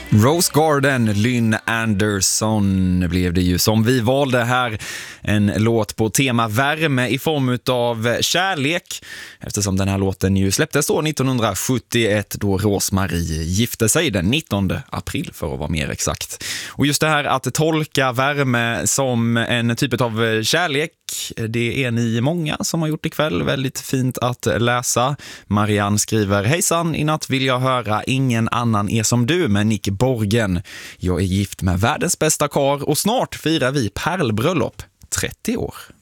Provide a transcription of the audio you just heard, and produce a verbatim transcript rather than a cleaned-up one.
Rose Garden, Lynn Anderson blev det ju som vi valde här. En låt på tema värme i form av kärlek. Eftersom den här låten ju släpptes då nittonhundrasjuttioett då Rose-Marie gifte sig den nittonde april för att vara mer exakt. Och just det här att tolka värme som en typ av kärlek, det är ni många som har gjort ikväll. Väldigt fint att läsa. Marianne skriver: Hejsan, i natt vill jag höra Ingen annan är som du med Nick Borgen. Jag är gift med världens bästa kar och snart firar vi pärlbröllop. trettio år.